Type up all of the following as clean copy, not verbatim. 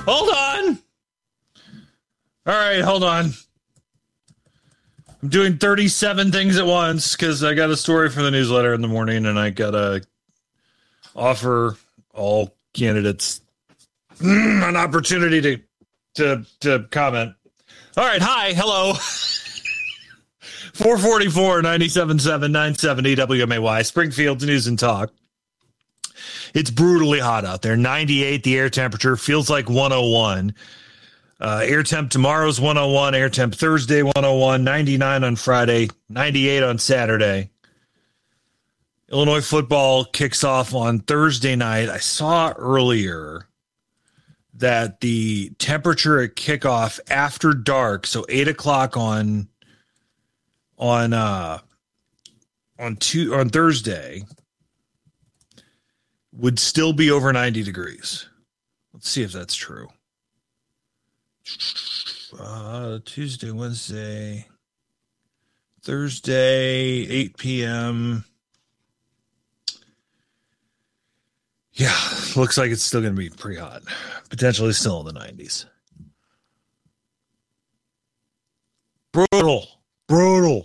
Hold on. All right, hold on. I'm doing 37 things at once because I got a story for the newsletter in the morning, and I got to offer all candidates an opportunity to comment. All right, hi, hello. 444 97.7 970 WMAY, Springfield's News and Talk. It's brutally hot out there. 98, the air temperature feels like 101. Air temp tomorrow's 101, air temp Thursday 101, 99 on Friday, 98 on Saturday. Illinois football kicks off on Thursday night. I saw earlier that the temperature at kickoff after dark, so 8 o'clock on Thursday, would still be over 90 degrees. Let's see if that's true. Tuesday, Wednesday, Thursday, 8 p.m. Yeah, looks like it's still going to be pretty hot. Potentially still in the 90s. Brutal.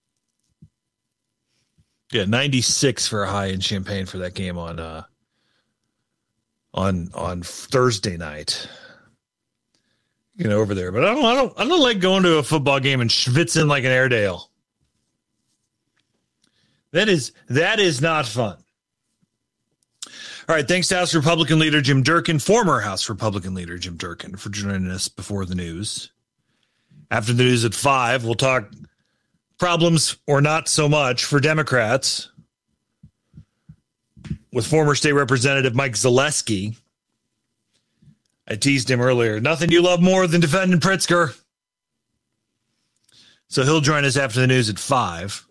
Yeah, 96 for a high in Champaign for that game on Thursday night. Over there, but I don't like going to a football game and schwitzing like an Airedale. That is not fun. All right, thanks to House Republican leader Jim Durkin, former House Republican leader Jim Durkin, for joining us before the news. After the news at 5, we'll talk problems or not so much for Democrats with former state representative Mike Zaleski. I teased him earlier. Nothing you love more than defending Pritzker. So he'll join us after the news at 5.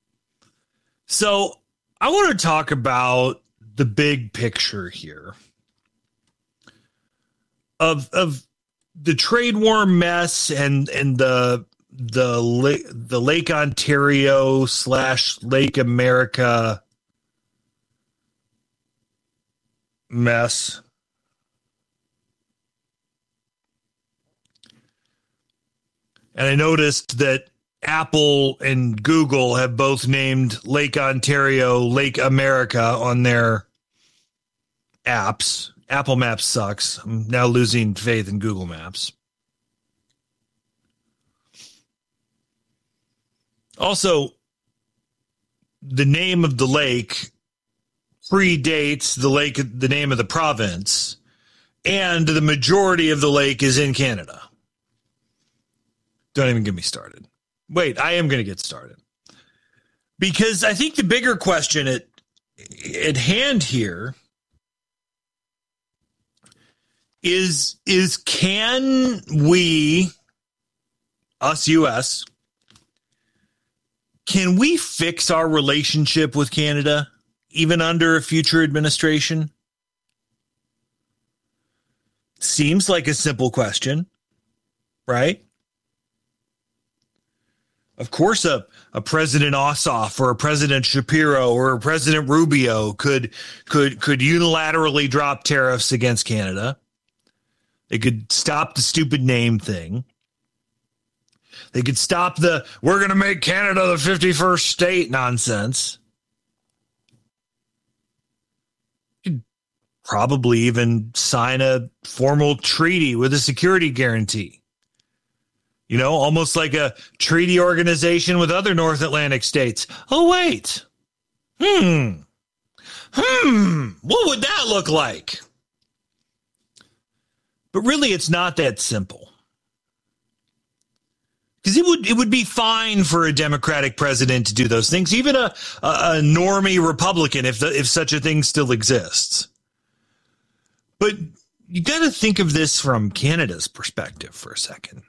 So I want to talk about the big picture here of the trade war mess and the Lake Ontario / Lake America mess. And I noticed that Apple and Google have both named Lake Ontario Lake America on their apps. Apple Maps sucks. I'm now losing faith in Google Maps. Also, the name of the lake predates the name of the province, and the majority of the lake is in Canada. Don't even get me started. Wait, I am going to get started. Because I think the bigger question at hand here is can we, us U.S., can we fix our relationship with Canada even under a future administration? Seems like a simple question, right? Of course, a President Ossoff or a President Shapiro or a President Rubio could unilaterally drop tariffs against Canada. They could stop the stupid name thing. They could stop the "we're going to make Canada the 51st state" nonsense. Could probably even sign a formal treaty with a security guarantee. Almost like a treaty organization with other North Atlantic states. Oh, wait. What would that look like? But really, it's not that simple. Because it would be fine for a Democratic president to do those things, even a normie Republican, if such a thing still exists. But you got to think of this from Canada's perspective for a second.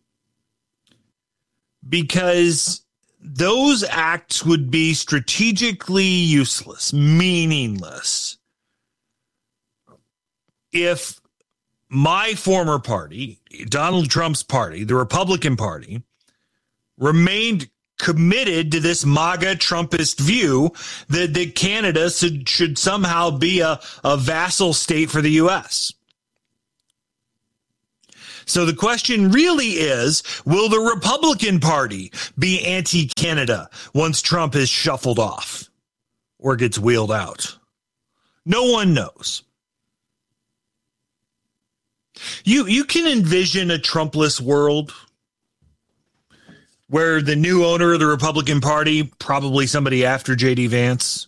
Because those acts would be strategically useless, meaningless, if my former party, Donald Trump's party, the Republican Party, remained committed to this MAGA Trumpist view that Canada should somehow be a vassal state for the U.S. So the question really is, will the Republican Party be anti-Canada once Trump is shuffled off or gets wheeled out? No one knows. You can envision a Trumpless world where the new owner of the Republican Party, probably somebody after J.D. Vance,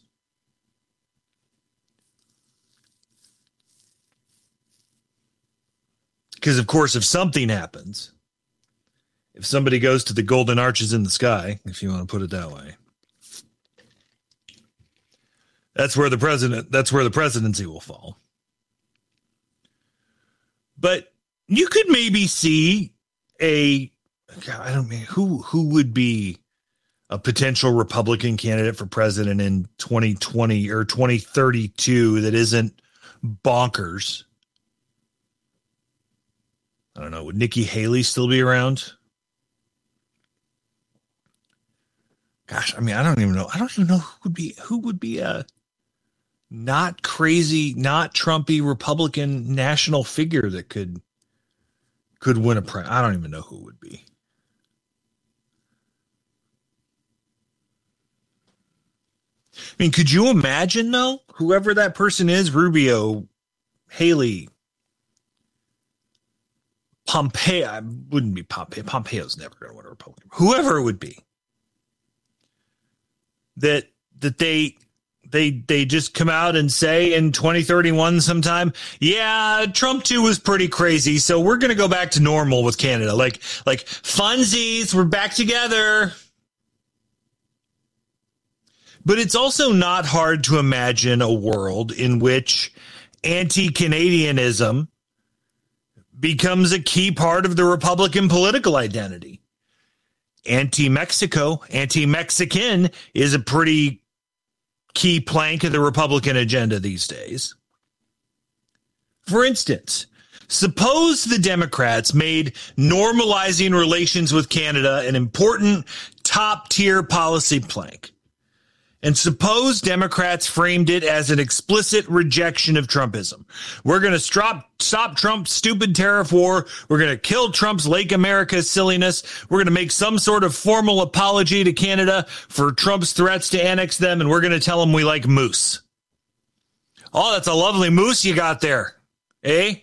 because, of course, if something happens, if somebody goes to the golden arches in the sky, if you want to put it that way, that's where the presidency will fall. But you could maybe see who would be a potential Republican candidate for president in 2020 or 2032 that isn't bonkers. I don't know. Would Nikki Haley still be around? Gosh, I mean, I don't even know who would be a not crazy, not Trumpy Republican national figure that could win a prize. I don't even know who it would be. I mean, could you imagine, though, whoever that person is, Rubio, Haley, Pompeo? I wouldn't be Pompeo. Pompeo's never going to win a Republican. Whoever it would be, that they just come out and say in 2031 sometime, yeah, Trump too was pretty crazy, so we're going to go back to normal with Canada. Like funsies, we're back together. But it's also not hard to imagine a world in which anti-Canadianism becomes a key part of the Republican political identity. Anti-Mexico, anti-Mexican is a pretty key plank of the Republican agenda these days. For instance, suppose the Democrats made normalizing relations with Canada an important top-tier policy plank. And suppose Democrats framed it as an explicit rejection of Trumpism. We're going to stop Trump's stupid tariff war. We're going to kill Trump's Lake America silliness. We're going to make some sort of formal apology to Canada for Trump's threats to annex them. And we're going to tell them we like moose. Oh, that's a lovely moose you got there. Eh?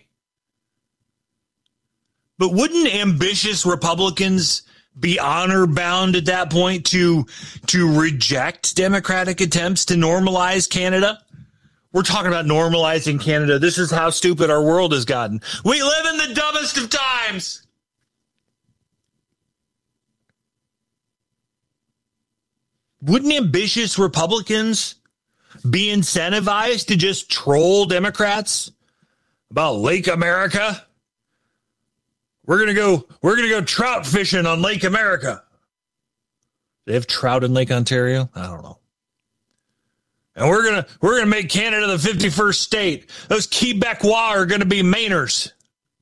But wouldn't ambitious Republicans be honor bound at that point to reject Democratic attempts to normalize Canada? We're talking about normalizing Canada. This is how stupid our world has gotten. We live in the dumbest of times. Wouldn't ambitious Republicans be incentivized to just troll Democrats about Lake America? We're gonna go trout fishing on Lake America. They have trout in Lake Ontario? I don't know. And we're gonna make Canada the 51st state. Those Quebecois are gonna be Mainers.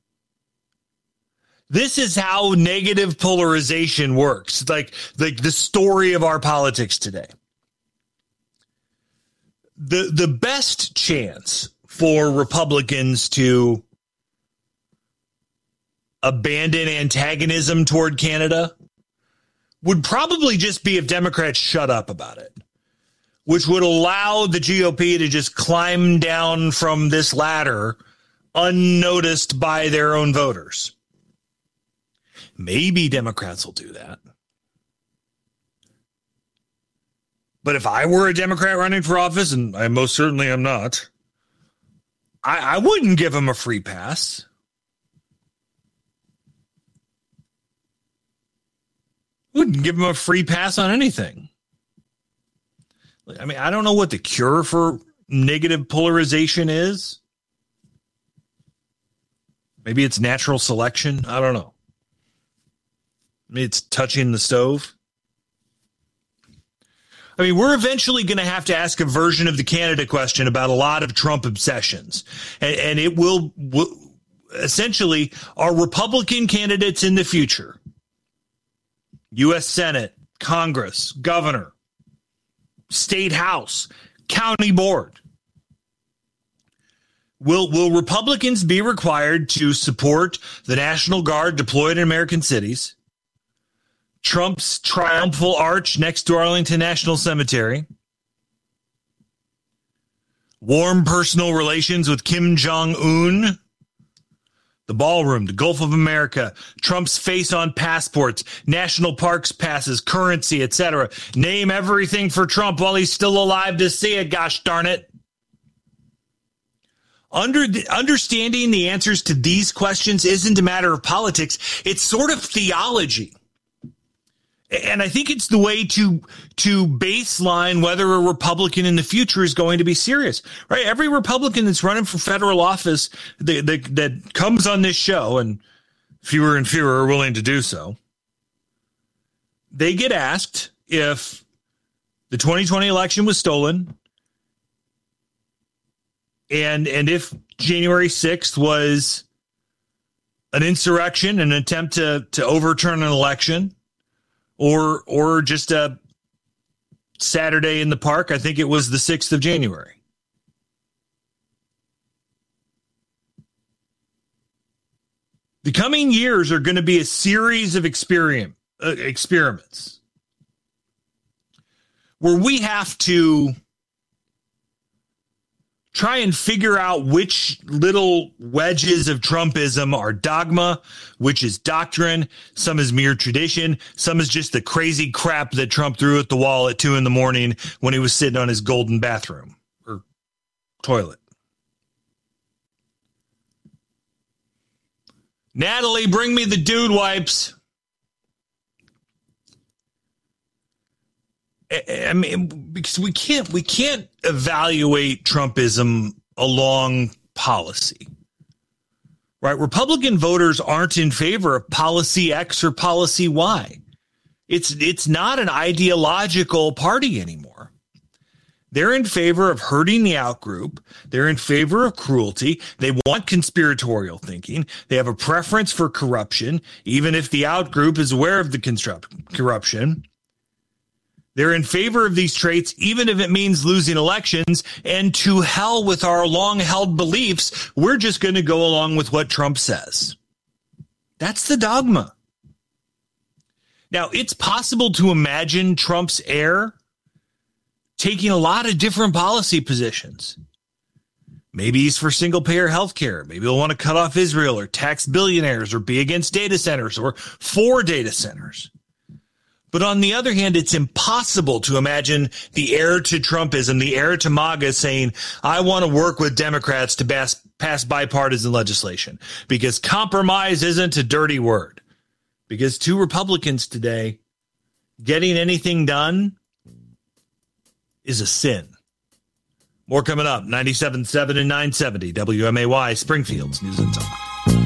This is how negative polarization works. Like the story of our politics today. The best chance for Republicans to abandon antagonism toward Canada would probably just be if Democrats shut up about it, which would allow the GOP to just climb down from this ladder unnoticed by their own voters. Maybe Democrats will do that. But if I were a Democrat running for office, and I most certainly am not, I wouldn't give them a free pass. Wouldn't give them a free pass on anything. I mean, I don't know what the cure for negative polarization is. Maybe it's natural selection. I don't know. Maybe it's touching the stove. I mean, we're eventually going to have to ask a version of the Canada question about a lot of Trump obsessions. And it will essentially, are Republican candidates in the future, U.S. Senate, Congress, governor, state house, county board, Will Republicans be required to support the National Guard deployed in American cities, Trump's triumphal arch next to Arlington National Cemetery, warm personal relations with Kim Jong-un, the ballroom, the Gulf of America, Trump's face on passports, national parks passes, currency, etc. Name everything for Trump while he's still alive to see it, gosh darn it. Understanding the answers to these questions isn't a matter of politics. It's sort of theology. And I think it's the way to baseline whether a Republican in the future is going to be serious, right? Every Republican that's running for federal office that comes on this show, and fewer and fewer are willing to do so, they get asked if the 2020 election was stolen, and if January 6th was an insurrection, an attempt to overturn an election, or just a Saturday in the park. I think it was the 6th of January. The coming years are going to be a series of experiments where we have to try and figure out which little wedges of Trumpism are dogma, which is doctrine, some is mere tradition, some is just the crazy crap that Trump threw at the wall at 2 a.m. when he was sitting on his golden bathroom or toilet. Natalie, bring me the dude wipes. I mean, because we can't evaluate Trumpism along policy, right? Republican voters aren't in favor of policy X or policy Y. It's not an ideological party anymore. They're in favor of hurting the outgroup. They're in favor of cruelty. They want conspiratorial thinking. They have a preference for corruption, even if the outgroup is aware of the corruption. They're in favor of these traits, even if it means losing elections, and to hell with our long-held beliefs. We're just going to go along with what Trump says. That's the dogma. Now, it's possible to imagine Trump's heir taking a lot of different policy positions. Maybe he's for single-payer health care. Maybe he'll want to cut off Israel or tax billionaires or be against data centers or for data centers. But on the other hand, it's impossible to imagine the heir to Trumpism, the heir to MAGA saying, I want to work with Democrats to pass bipartisan legislation, because compromise isn't a dirty word. Because to Republicans today, getting anything done is a sin. More coming up, 97.7 and 970 WMAY, Springfield's News and Talk.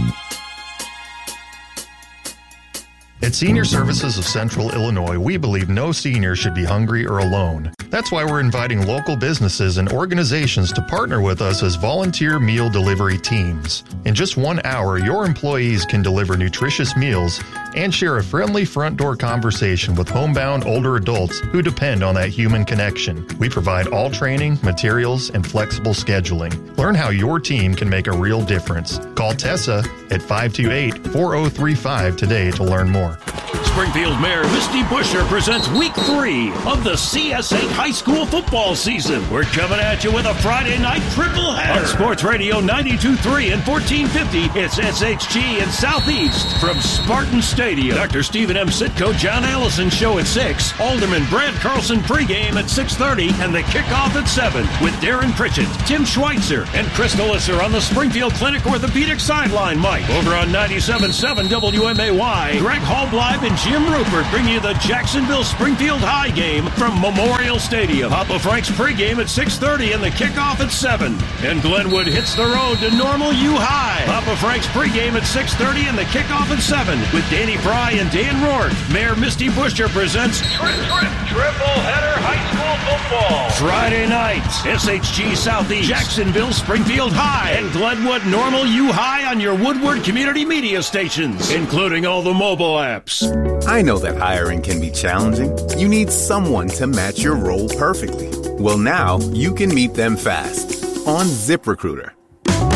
At Senior Services of Central Illinois, we believe no senior should be hungry or alone. That's why we're inviting local businesses and organizations to partner with us as volunteer meal delivery teams. In just 1 hour, your employees can deliver nutritious meals and share a friendly front door conversation with homebound older adults who depend on that human connection. We provide all training, materials, and flexible scheduling. Learn how your team can make a real difference. Call Tessa at 528-4035 today to learn more. Springfield Mayor Misty Buscher presents Week 3 of the CS8 High School football season. We're coming at you with a Friday night triple header. On Sports Radio 92.3 and 1450, it's SHG in Southeast from Spartan Stadium. Dr. Stephen M. Sitko, John Allison show at 6. Alderman Brad Carlson pregame at 6:30 and the kickoff at 7 with Darren Pritchett, Tim Schweitzer, and Crystal Isser on the Springfield Clinic Orthopedic Sideline Mic. Over on 97.7 WMAY, Greg Hallbleib and Jim Rupert bring you the Jacksonville Springfield High game from Memorial Stadium. Papa Frank's pregame at 6:30 and the kickoff at 7. And Glenwood hits the road to Normal U High. Papa Frank's pregame at 6:30 and the kickoff at 7 with Danny Fry and Dan Rourke. Mayor Misty Buscher presents Triple Header High School Football. Friday nights, SHG Southeast, Jacksonville Springfield High, and Glenwood Normal U High on your Woodward Community Media stations, including all the mobile apps. I know that hiring can be challenging. You need someone to match your role perfectly. Well, now you can meet them fast on ZipRecruiter.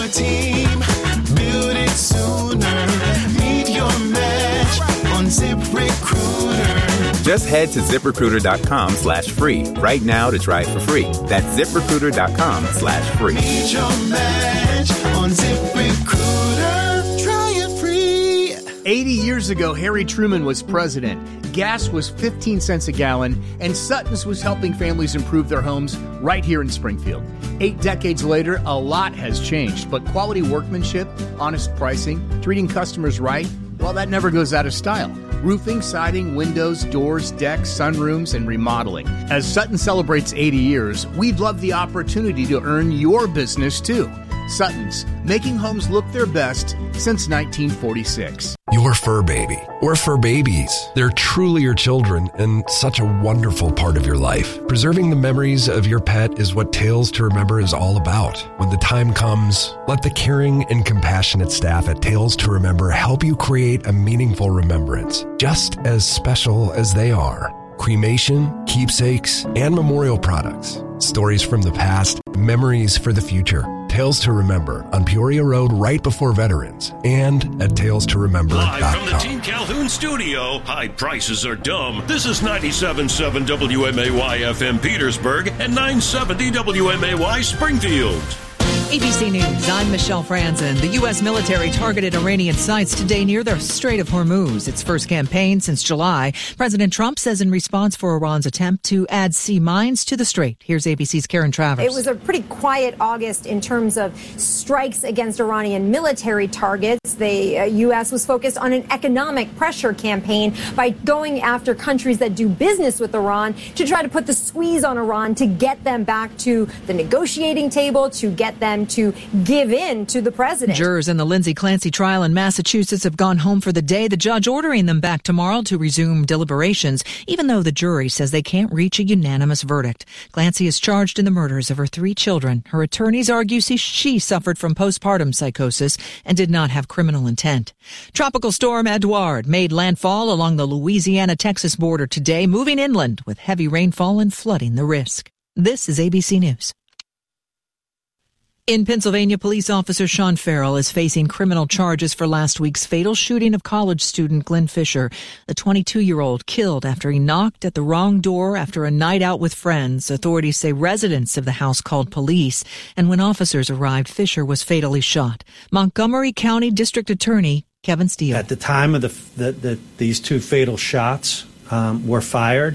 team. Build it sooner. Meet your match on ZipRecruiter. Just head to ZipRecruiter.com/free right now to try it for free. That's ZipRecruiter.com/free. Meet your match on ZipRecruiter. Try it free. 80 years ago, Harry Truman was president. Gas was 15 cents a gallon, and Sutton's was helping families improve their homes right here in Springfield. 8 decades later, a lot has changed, but quality workmanship, honest pricing, treating customers right, well, that never goes out of style. Roofing, siding, windows, doors, decks, sunrooms, and remodeling. As Sutton celebrates 80 years, we'd love the opportunity to earn your business, too. Sutton's, making homes look their best since 1946. Your fur baby, or fur babies. They're truly your children and such a wonderful part of your life. Preserving the memories of your pet is what Tales to Remember is all about. When the time comes, let the caring and compassionate staff at Tales to Remember help you create a meaningful remembrance, just as special as they are. Cremation, keepsakes, and memorial products. Stories from the past, memories for the future. Tales to Remember on Peoria Road right before Veterans and at talestoremember.com. Live from the Team Calhoun studio, high prices are dumb. This is 97.7 WMAY FM Petersburg and 970 WMAY Springfield. ABC News, I'm Michelle Franzen. The U.S. military targeted Iranian sites today near the Strait of Hormuz, its first campaign since July. President Trump says in response for Iran's attempt to add sea mines to the strait. Here's ABC's Karen Travers. It was a pretty quiet August in terms of strikes against Iranian military targets. The U.S. was focused on an economic pressure campaign by going after countries that do business with Iran to try to put the squeeze on Iran to get them back to the negotiating table, to get them to give in to the president. Jurors in the Lindsay Clancy trial in Massachusetts have gone home for the day. The judge ordering them back tomorrow to resume deliberations, even though the jury says they can't reach a unanimous verdict. Clancy is charged in the murders of her 3 children. Her attorneys argue she suffered from postpartum psychosis and did not have criminal intent. Tropical storm Edouard made landfall along the Louisiana-Texas border today, moving inland with heavy rainfall and flooding the risk. This is ABC News. In Pennsylvania, police officer Sean Farrell is facing criminal charges for last week's fatal shooting of college student Glenn Fisher, the 22-year-old killed after he knocked at the wrong door after a night out with friends. Authorities say residents of the house called police, and when officers arrived, Fisher was fatally shot. Montgomery County District Attorney Kevin Steele. At the time of these 2 fatal shots were fired,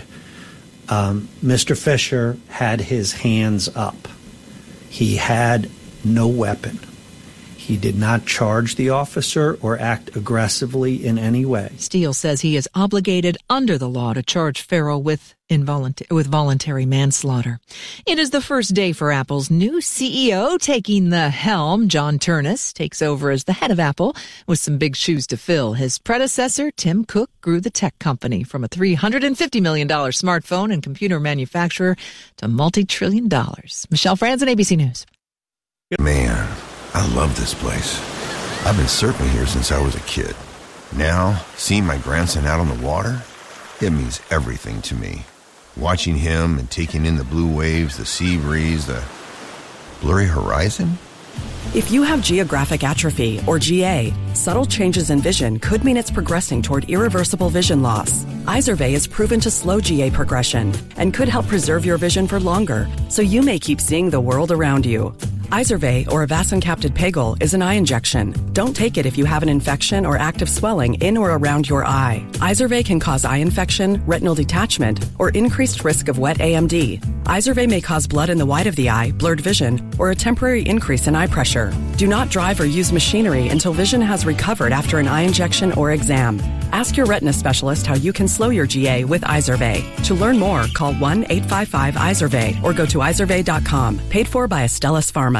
Mr. Fisher had his hands up. He had no weapon. He did not charge the officer or act aggressively in any way. Steele says he is obligated under the law to charge Farrell with voluntary manslaughter. It is the first day for Apple's new CEO taking the helm. John Ternus takes over as the head of Apple with some big shoes to fill. His predecessor, Tim Cook, grew the tech company from a $350 million smartphone and computer manufacturer to multi-trillion dollars. Michelle Franzen, ABC News. Man, I love this place. I've been surfing here since I was a kid. Now, seeing my grandson out on the water, it means everything to me. Watching him and taking in the blue waves, the sea breeze, the blurry horizon. If you have geographic atrophy, or GA, subtle changes in vision could mean it's progressing toward irreversible vision loss. Izervay is proven to slow GA progression and could help preserve your vision for longer, so you may keep seeing the world around you. Izervay, or avacincaptad pegol, is an eye injection. Don't take it if you have an infection or active swelling in or around your eye. Izervay can cause eye infection, retinal detachment, or increased risk of wet AMD. Izervay may cause blood in the white of the eye, blurred vision, or a temporary increase in eye pressure. Do not drive or use machinery until vision has recovered after an eye injection or exam. Ask your retina specialist how you can slow your GA with Izervay. To learn more, call 1-855-IZERVAY or go to izervay.com. Paid for by Astellas Pharma.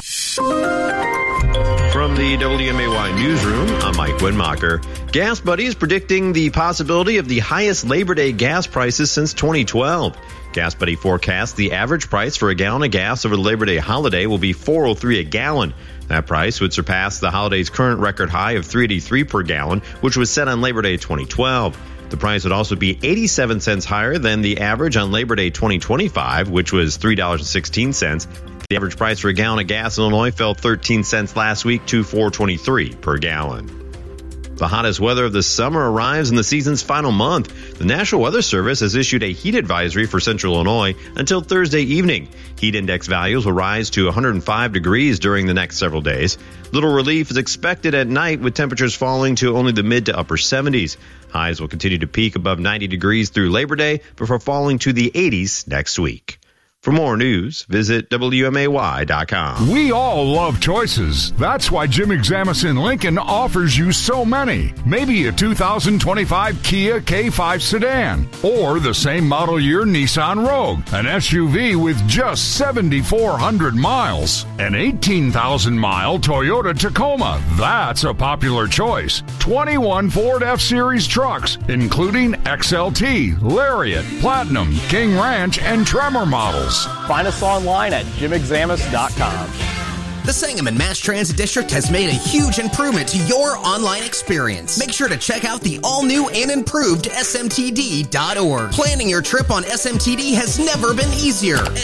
From the WMAY newsroom, I'm Mike Winmacher. Gas Buddies predicting the possibility of the highest Labor Day gas prices since 2012. Gas Buddy forecasts the average price for a gallon of gas over the Labor Day holiday will be $4.03 a gallon. That price would surpass the holiday's current record high of $3.83 per gallon, which was set on Labor Day 2012. The price would also be 87 cents higher than the average on Labor Day 2025, which was $3.16. The average price for a gallon of gas in Illinois fell 13 cents last week to $4.23 per gallon. The hottest weather of the summer arrives in the season's final month. The National Weather Service has issued a heat advisory for central Illinois until Thursday evening. Heat index values will rise to 105 degrees during the next several days. Little relief is expected at night, with temperatures falling to only the mid to upper 70s. Highs will continue to peak above 90 degrees through Labor Day before falling to the 80s next week. For more news, visit WMAY.com. We all love choices. That's why Jim Examison Lincoln offers you so many. Maybe a 2025 Kia K5 sedan, or the same model year Nissan Rogue, an SUV with just 7,400 miles. An 18,000-mile Toyota Tacoma. That's a popular choice. 21 Ford F-Series trucks, including XLT, Lariat, Platinum, King Ranch, and Tremor models. Find us online at jimexamus.com. The Sangamon Mass Transit District has made a huge improvement to your online experience. Make sure to check out the all-new and improved smtd.org. Planning your trip on SMTD has never been easier at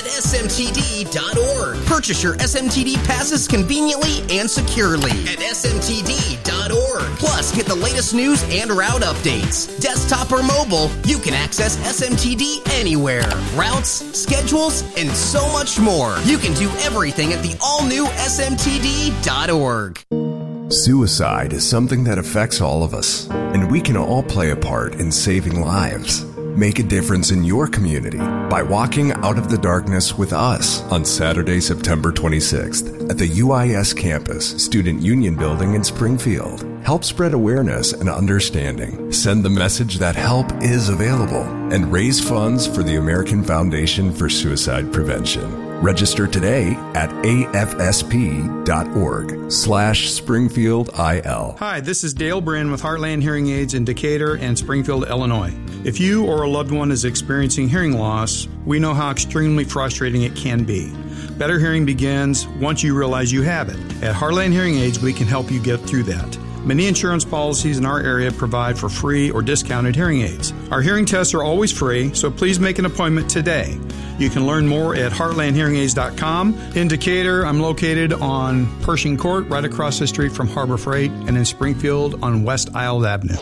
smtd.org. Purchase your SMTD passes conveniently and securely at smtd.org. Plus, get the latest news and route updates. Desktop or mobile, you can access SMTD anywhere. Routes, schedules, and so much more. You can do everything at the all-new smtd.org. Suicide is something that affects all of us, and we can all play a part in saving lives. Make a difference in your community by walking out of the darkness with us on Saturday, September 26th at the UIS campus, Student Union Building in Springfield. Help spread awareness and understanding. Send the message that help is available and raise funds for the American Foundation for Suicide Prevention. Register today at afsp.org/SpringfieldIL. Hi, this is Dale Bryn with Heartland Hearing Aids in Decatur and Springfield, Illinois. If you or a loved one is experiencing hearing loss, we know how extremely frustrating it can be. Better hearing begins once you realize you have it. At Heartland Hearing Aids, we can help you get through that. Many insurance policies in our area provide for free or discounted hearing aids. Our hearing tests are always free, so please make an appointment today. You can learn more at heartlandhearingaid.com. In Decatur, I'm located on Pershing Court, right across the street from Harbor Freight, and in Springfield on West Isle Avenue.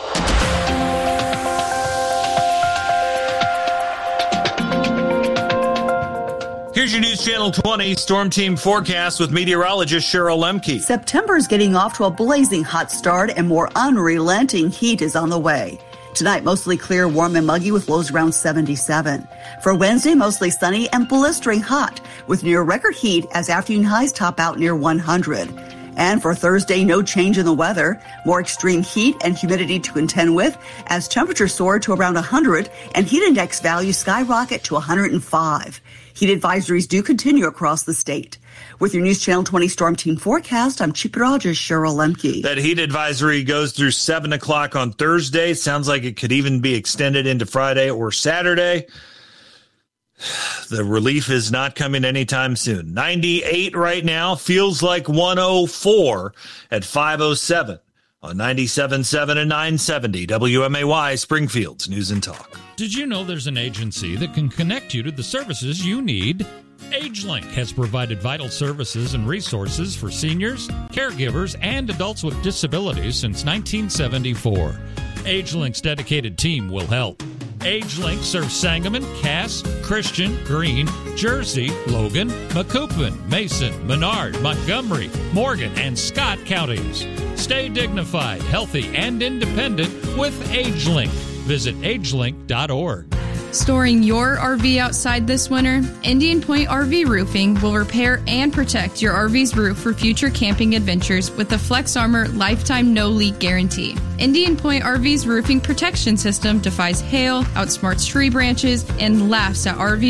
Here's your News Channel 20 Storm Team forecast with meteorologist Cheryl Lemke. September is getting off to a blazing hot start, and more unrelenting heat is on the way. Tonight, mostly clear, warm, and muggy with lows around 77. For Wednesday, mostly sunny and blistering hot with near record heat as afternoon highs top out near 100. And for Thursday, no change in the weather. More extreme heat and humidity to contend with as temperatures soar to around 100 and heat index values skyrocket to 105. Heat advisories do continue across the state. With your News Channel 20 Storm Team forecast, I'm meteorologist Cheryl Lemke. That heat advisory goes through 7 o'clock on Thursday. Sounds like it could even be extended into Friday or Saturday. The relief is not coming anytime soon. 98 right now, feels like 104 at 5:07 on 97.7 and 970 WMAY, Springfield's News and Talk. Did you know there's an agency that can connect you to the services you need? AgeLink has provided vital services and resources for seniors, caregivers, and adults with disabilities since 1974. AgeLink's dedicated team will help. AgeLink serves Sangamon, Cass, Christian, Greene, Jersey, Logan, Macoupin, Mason, Menard, Montgomery, Morgan, and Scott counties. Stay dignified, healthy, and independent with AgeLink. Visit agelink.org. Storing your RV outside this winter? Indian Point RV Roofing will repair and protect your RV's roof for future camping adventures with the Flex Armor Lifetime No Leak Guarantee. Indian Point RV's roofing protection system defies hail, outsmarts tree branches, and laughs at RV